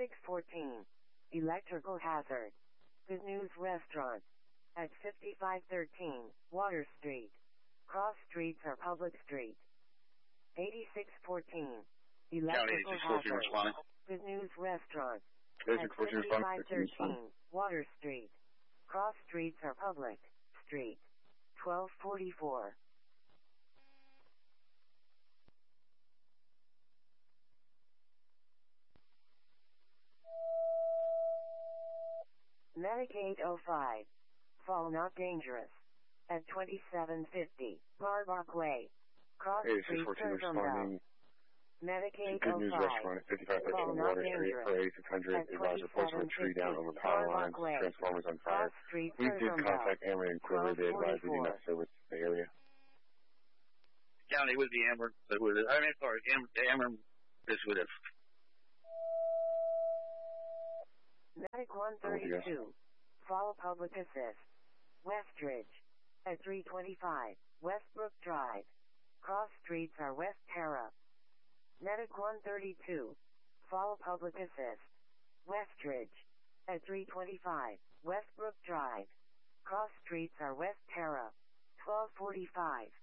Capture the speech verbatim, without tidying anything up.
eighty-six fourteen. Electrical hazard. Good News Restaurant. At fifty-five thirteen, Water Street. Cross streets are public street. eighty-six fourteen. Electrical hazard. Good News Restaurant. At fifty-five thirteen, Water Street. Cross streets are public street. twelve forty-four. Medicaid oh five. Fall not dangerous. At twenty-seven fifty, Barbach Way. Cross Street, Circumville. Medicaid Good News oh five. Restaurant at fifty-five Fall thirteen not Water Street dangerous. for eighty-six hundred. At Advisor reports of a tree down over power lines, Way. transformers on Cross fire. Street, We did Circumville. contact Ameren and Quiver. They advised we do not service the area. County with the Ameren, but with it. I mean, sorry, Am, the Ameren is with it. Medic one thirty-two. Follow public assist. Westridge. At three twenty-five, Westbrook Drive. Cross streets are West Terra. Medic one thirty-two. Follow public assist. Westridge. At three twenty-five, Westbrook Drive. Cross streets are West Terra. twelve forty-five.